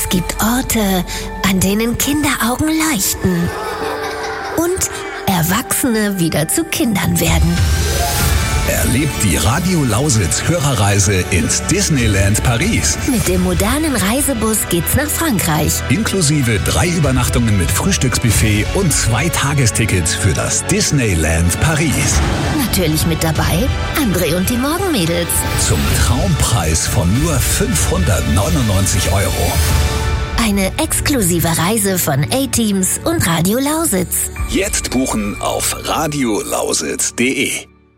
Es gibt Orte, an denen Kinderaugen leuchten und Erwachsene wieder zu Kindern werden. Erlebt die Radio Lausitz Hörerreise ins Disneyland Paris. Mit dem modernen Reisebus geht's nach Frankreich. Inklusive 3 Übernachtungen mit Frühstücksbuffet und 2 Tagestickets für das Disneyland Paris. Natürlich mit dabei André und die Morgenmädels. Zum Traumpreis von nur 599 €. Eine exklusive Reise von A-Teams und Radio Lausitz. Jetzt buchen auf radiolausitz.de.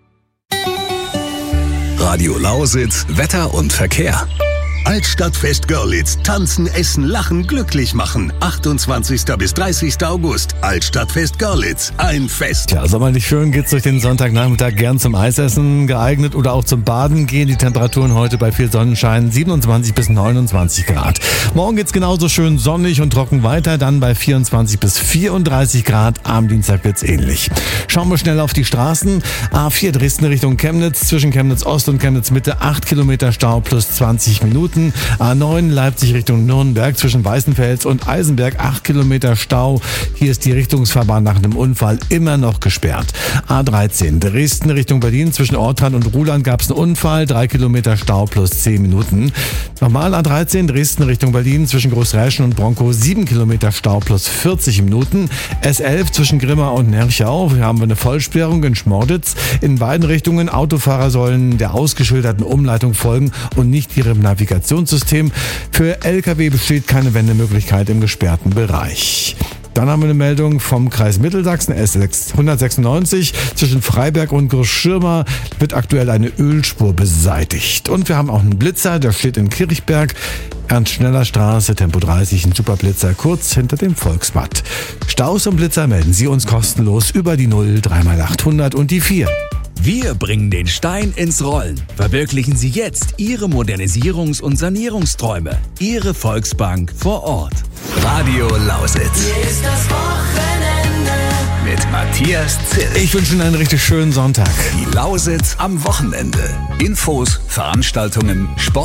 Radio Lausitz, Wetter und Verkehr. Altstadtfest Görlitz. Tanzen, essen, lachen, glücklich machen. 28. bis 30. August. Altstadtfest Görlitz. Ein Fest. Ja, sommerlich schön geht's durch den Sonntagnachmittag, gern zum Eisessen geeignet oder auch zum Baden gehen. Die Temperaturen heute bei viel Sonnenschein 27 bis 29 Grad. Morgen geht's genauso schön sonnig und trocken weiter, dann bei 24 bis 34 Grad. Am Dienstag wird's ähnlich. Schauen wir schnell auf die Straßen. A4 Dresden Richtung Chemnitz, zwischen Chemnitz Ost und Chemnitz Mitte 8 Kilometer Stau plus 20 Minuten. A9 Leipzig Richtung Nürnberg, zwischen Weißenfels und Eisenberg 8 Kilometer Stau. Hier ist die Richtungsfahrbahn nach einem Unfall immer noch gesperrt. A13 Dresden Richtung Berlin, zwischen Ortrand und Ruhland gab es einen Unfall, 3 Kilometer Stau plus 10 Minuten. Nochmal A13 Dresden Richtung Berlin, zwischen Großräschen und Bronkow 7 Kilometer Stau plus 40 Minuten. S11 zwischen Grimma und Nerchau, hier haben wir eine Vollsperrung in Schmorditz. In beiden Richtungen Autofahrer sollen der ausgeschilderten Umleitung folgen und nicht ihrem Navigationssystem. Für Lkw besteht keine Wendemöglichkeit im gesperrten Bereich. Dann haben wir eine Meldung vom Kreis Mittelsachsen, S6 196. Zwischen Freiberg und Großschirma wird aktuell eine Ölspur beseitigt. Und wir haben auch einen Blitzer, der steht in Kirchberg. Ernst-Schneller-Straße, Tempo 30, ein Superblitzer, kurz hinter dem Volksbad. Staus und Blitzer melden Sie uns kostenlos über die 0 3x800 und die 4. Wir bringen den Stein ins Rollen. Verwirklichen Sie jetzt Ihre Modernisierungs- und Sanierungsträume. Ihre Volksbank vor Ort. Radio Lausitz. Hier ist das Wochenende. Mit Matthias Zill. Ich wünsche Ihnen einen richtig schönen Sonntag. Die Lausitz am Wochenende. Infos, Veranstaltungen, Sport.